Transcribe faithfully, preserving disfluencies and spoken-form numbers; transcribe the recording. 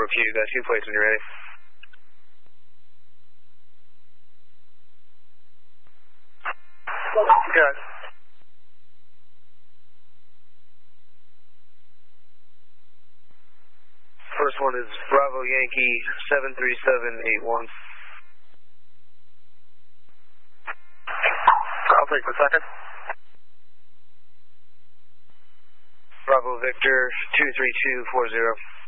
two, got two plates when you're ready. Good. First one is Bravo Yankee seven three seven eight one. I'll take the second. Bravo Victor two three two four zero.